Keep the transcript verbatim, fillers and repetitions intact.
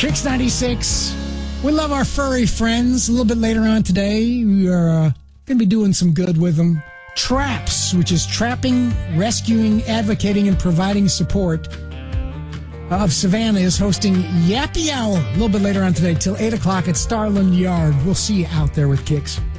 Kicks ninety-six. We love our furry friends. A little bit later on today, we are uh, going to be doing some good with them. TRAPS, which is Trapping, Rescuing, Advocating, and Providing Support of Savannah, is hosting Yappy Hour a little bit later on today till eight o'clock at Starland Yard. We'll see you out there with Kicks.